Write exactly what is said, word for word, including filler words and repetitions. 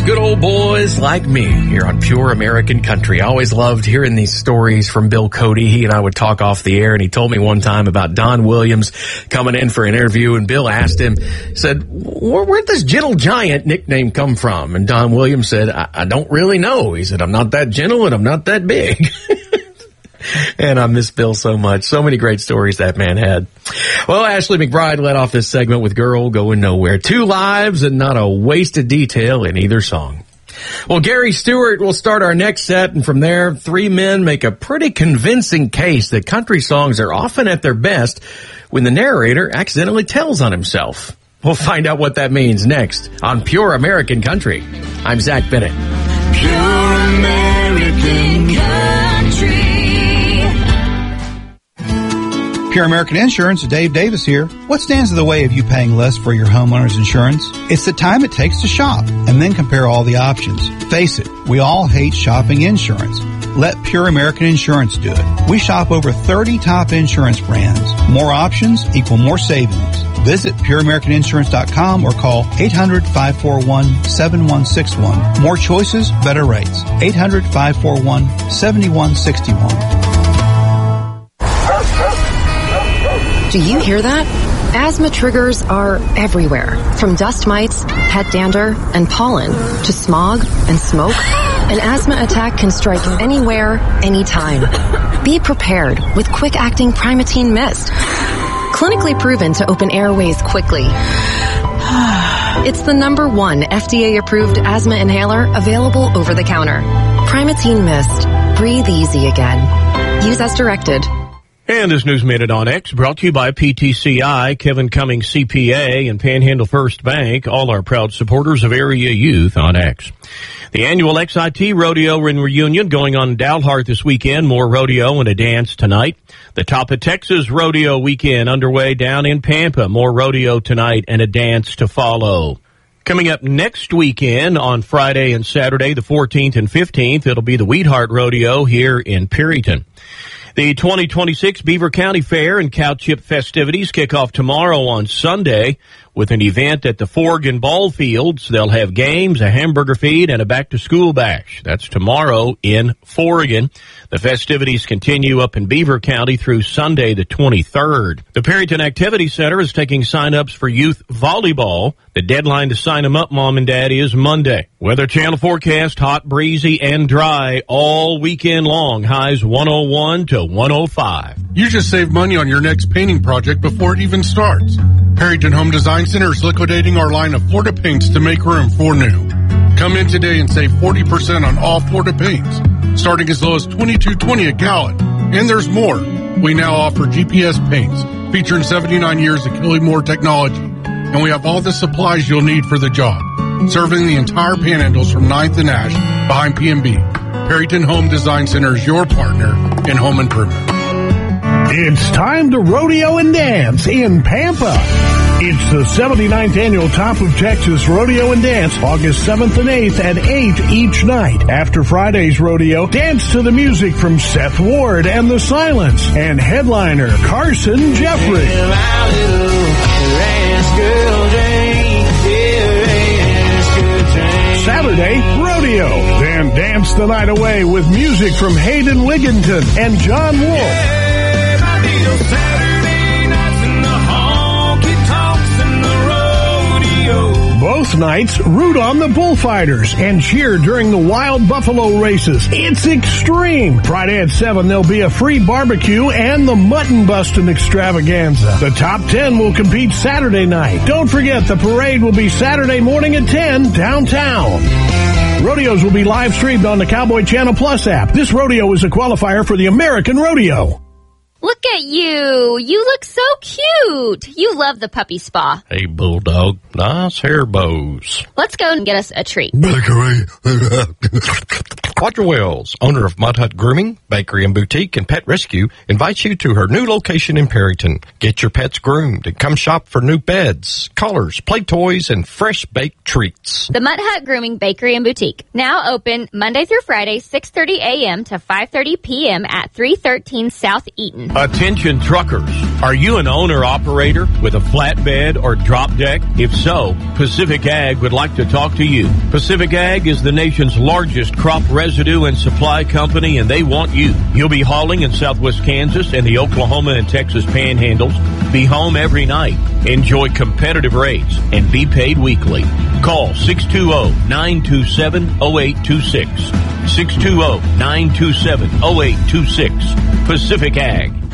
good old boys like me here on Pure American Country. I always loved hearing these stories from Bill Cody. He and I would talk off the air, and he told me one time about Don Williams coming in for an interview, and Bill asked him, said, Where, where'd this Gentle Giant nickname come from? And Don Williams said, I, I don't really know. He said, I'm not that gentle and I'm not that big. And I miss Bill so much. So many great stories that man had. Well, Ashley McBride led off this segment with Girl Going Nowhere. Two lives and not a wasted detail in either song. Well, Gary Stewart will start our next set, and from there, three men make a pretty convincing case that country songs are often at their best when the narrator accidentally tells on himself. We'll find out what that means next on Pure American Country. I'm Zach Bennett. Pure American Country. Pure American Insurance, Dave Davis here. What stands in the way of you paying less for your homeowner's insurance? It's the time it takes to shop and then compare all the options. Face it, we all hate shopping insurance. Let Pure American Insurance do it. We shop over thirty top insurance brands. More options equal more savings. Visit pure american insurance dot com or call eight hundred, five four one, seven one six one. More choices, better rates. eight hundred, five four one, seven one six one. Do you hear that? Asthma triggers are everywhere, from dust mites, pet dander, and pollen, to smog and smoke. An asthma attack can strike anywhere, anytime. Be prepared with quick-acting Primatene Mist. Clinically proven to open airways quickly. It's the number one F D A-approved asthma inhaler available over the counter. Primatene Mist. Breathe easy again. Use as directed. And this News Minute on X brought to you by P T C I, Kevin Cummings C P A, and Panhandle First Bank, all our proud supporters of area youth on X. The annual X I T Rodeo and Reunion going on in Dalhart this weekend. More rodeo and a dance tonight. The Top of Texas Rodeo weekend underway down in Pampa. More rodeo tonight and a dance to follow. Coming up next weekend on Friday and Saturday, the fourteenth and fifteenth, it'll be the Weedheart Rodeo here in Perryton. The twenty twenty-six Beaver County Fair and Cow Chip festivities kick off tomorrow on Sunday with an event at the Forgan Ball Fields. They'll have games, a hamburger feed, and a back-to-school bash. That's tomorrow in Forgan. The festivities continue up in Beaver County through Sunday the twenty-third. The Perryton Activity Center is taking sign-ups for youth volleyball. The deadline to sign them up, Mom and Dad, is Monday. Weather Channel forecast, hot, breezy, and dry all weekend long. Highs one oh one to one oh five. You just saved money on your next painting project before it even starts. Perryton Home Design Center is liquidating our line of Florida paints to make room for new. Come in today and save forty percent on all Florida paints, starting as low as twenty-two twenty a gallon. And there's more. We now offer G P S paints featuring seventy-nine years of Killimore technology. And we have all the supplies you'll need for the job. Serving the entire Panhandles from ninth and Ash behind P and B. Perryton Home Design Center is your partner in home improvement. It's time to rodeo and dance in Pampa. It's the seventy-ninth Annual Top of Texas Rodeo and Dance, August seventh and eighth at eight each night. After Friday's rodeo, dance to the music from Seth Ward and The Silence and headliner Carson Jeffrey. Saturday, rodeo. Then dance the night away with music from Hayden Wigginton and John Wolfe. Both nights, root on the bullfighters and cheer during the wild buffalo races. It's extreme. Friday at seven, there'll be a free barbecue and the mutton busting extravaganza. The top ten will compete Saturday night. Don't forget, the parade will be Saturday morning at ten downtown. Rodeos will be live streamed on the Cowboy Channel Plus app. This rodeo is a qualifier for the American Rodeo. Look at you. You look so cute. You love the puppy spa. Hey, Bulldog. Nice hair bows. Let's go and get us a treat. Bakery. Quadra Wells, owner of Mud Hut Grooming, Bakery and Boutique, and Pet Rescue, invites you to her new location in Perryton. Get your pets groomed and come shop for new beds, collars, play toys, and fresh baked treats. The Mud Hut Grooming, Bakery and Boutique. Now open Monday through Friday, six thirty a.m. to five thirty p.m. at three thirteen South Eaton. Attention truckers. Are you an owner-operator with a flatbed or drop deck? If so, Pacific Ag would like to talk to you. Pacific Ag is the nation's largest crop residue and supply company, and they want you. You'll be hauling in southwest Kansas and the Oklahoma and Texas panhandles. Be home every night. Enjoy competitive rates and be paid weekly. Call six two zero, nine two seven, zero eight two six. six two zero, nine two seven, zero eight two six. Pacific Ag.